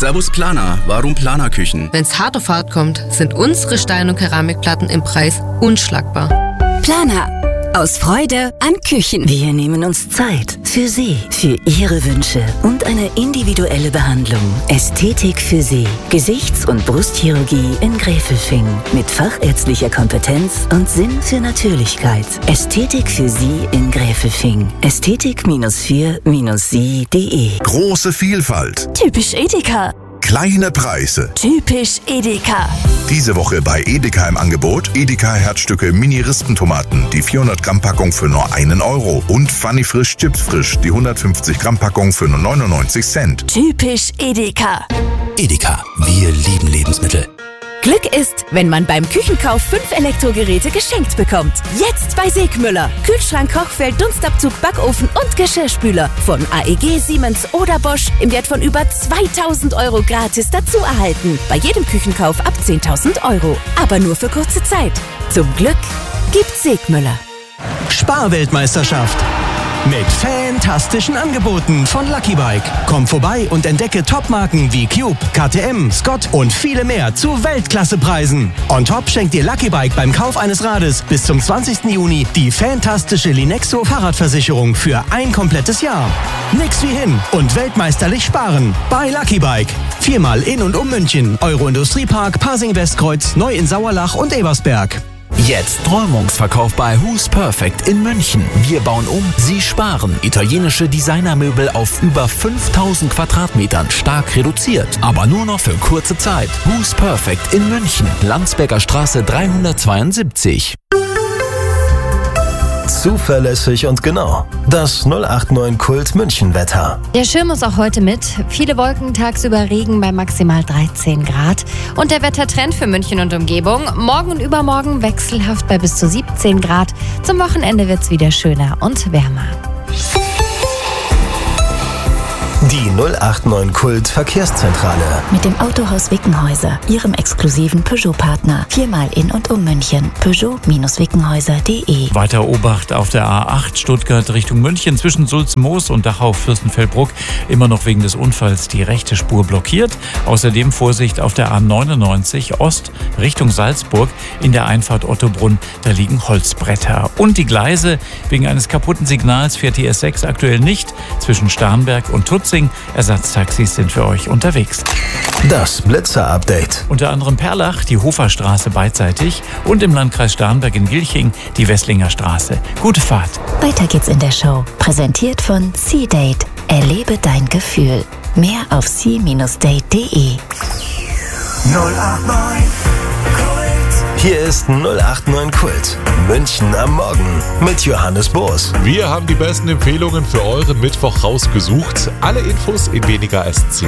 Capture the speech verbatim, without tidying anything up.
Servus Planer, warum Planerküchen? Wenn's hart auf hart kommt, sind unsere Stein- und Keramikplatten im Preis unschlagbar. Planer. Aus Freude an Küchen. Wir nehmen uns Zeit für Sie, für Ihre Wünsche und eine individuelle Behandlung. Ästhetik für Sie. Gesichts- und Brustchirurgie in Gräfelfing. Mit fachärztlicher Kompetenz und Sinn für Natürlichkeit. Ästhetik für Sie in Gräfelfing. Ästhetik vier sie punkt de. Große Vielfalt. Typisch Edeka. Kleine Preise. Typisch Edeka. Diese Woche bei Edeka im Angebot Edeka Herzstücke Mini-Rispentomaten, die vierhundert Gramm Packung für nur einen Euro. Und Funny Frisch Chips Frisch, die hundertfünfzig Gramm Packung für nur neunundneunzig Cent. Typisch Edeka. Edeka, wir lieben Lebensmittel. Glück ist, wenn man beim Küchenkauf fünf Elektrogeräte geschenkt bekommt. Jetzt bei Segmüller. Kühlschrank, Kochfeld, Dunstabzug, Backofen und Geschirrspüler. Von A E G, Siemens oder Bosch im Wert von über zweitausend Euro gratis dazu erhalten. Bei jedem Küchenkauf ab zehntausend Euro. Aber nur für kurze Zeit. Zum Glück gibt's Segmüller. Sparweltmeisterschaft. Mit fantastischen Angeboten von Lucky Bike. Komm vorbei und entdecke Topmarken wie Cube, K T M, Scott und viele mehr zu Weltklassepreisen. On top schenkt dir Lucky Bike beim Kauf eines Rades bis zum zwanzigsten Juni die fantastische Linexo Fahrradversicherung für ein komplettes Jahr. Nix wie hin und weltmeisterlich sparen bei Lucky Bike. Viermal in und um München, Euro-Industriepark, Pasing-Westkreuz, Neu in Sauerlach und Ebersberg. Jetzt Räumungsverkauf bei Who's Perfect in München. Wir bauen um, Sie sparen. Italienische Designermöbel auf über fünftausend Quadratmetern, stark reduziert. Aber nur noch für kurze Zeit. Who's Perfect in München. Landsberger Straße dreihundertzweiundsiebzig. Zuverlässig und genau. Das null acht neun Kult München Wetter. Der Schirm ist auch heute mit. Viele Wolken, tagsüber Regen bei maximal dreizehn Grad. Und der Wettertrend für München und Umgebung. Morgen und übermorgen wechselhaft bei bis zu siebzehn Grad. Zum Wochenende wird's wieder schöner und wärmer. Die null acht neun Kult Verkehrszentrale. Mit dem Autohaus Wickenhäuser, Ihrem exklusiven Peugeot-Partner. Viermal in und um München. Peugeot Wickenhäuser punkt de. Weiter Obacht auf der A acht Stuttgart Richtung München zwischen Sulzmoos und Dachau-Fürstenfeldbruck. Immer noch wegen des Unfalls die rechte Spur blockiert. Außerdem Vorsicht auf der A neunundneunzig Ost Richtung Salzburg in der Einfahrt Ottobrunn. Da liegen Holzbretter. Und die Gleise wegen eines kaputten Signals fährt die S sechs aktuell nicht zwischen Starnberg und Tutzing. Ersatztaxis sind für euch unterwegs. Das Blitzer-Update. Unter anderem Perlach, die Hoferstraße beidseitig und im Landkreis Starnberg in Gilching die Wesslinger Straße. Gute Fahrt. Weiter geht's in der Show. Präsentiert von C-Date. Erlebe dein Gefühl. Mehr auf c Bindestrich date punkt de. null acht neun Hier ist null acht neun Kult. München am Morgen mit Johannes Boos. Wir haben die besten Empfehlungen für euren Mittwoch rausgesucht. Alle Infos in weniger als zehn